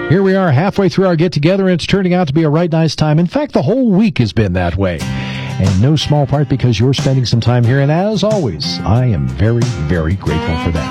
Here we are halfway through our get-together, and it's turning out to be a right nice time. In fact, the whole week has been that way. And no small part because you're spending some time here. And as always, I am very, very grateful for that.